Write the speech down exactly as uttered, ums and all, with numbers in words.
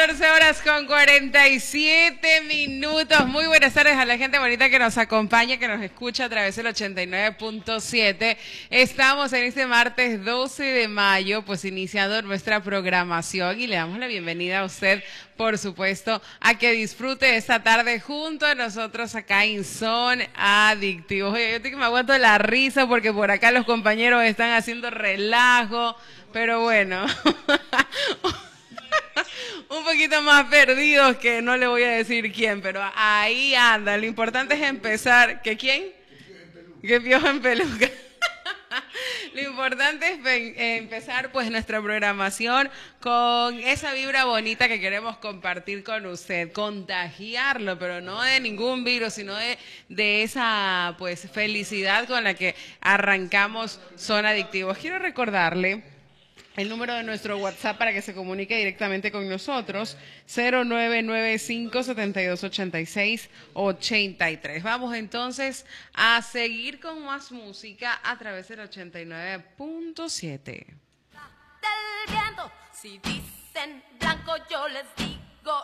catorce horas con cuarenta y siete minutos. Muy buenas tardes a la gente bonita que nos acompaña, que nos escucha a través del ochenta y nueve punto siete. Estamos en este martes doce de mayo, pues iniciando nuestra programación y le damos la bienvenida a usted, por supuesto, a que disfrute esta tarde junto a nosotros acá en Son Adictivos. Oye, yo estoy que me aguanto la risa porque por acá los compañeros están haciendo relajo, pero bueno, un poquito más perdidos que no le voy a decir quién, pero ahí anda. Lo importante es empezar. ¿Que quién? Que piojo en peluca. Lo importante es eh, empezar pues nuestra programación con esa vibra bonita que queremos compartir con usted, contagiarlo, pero no de ningún virus, sino de, de esa pues felicidad con la que arrancamos Son Adictivos. Quiero recordarle el número de nuestro WhatsApp para que se comunique directamente con nosotros, cero nueve nueve cinco, siete dos ocho seis, ocho tres. Vamos entonces a seguir con más música a través del ochenta y nueve punto siete. Del viento, si dicen blanco yo les digo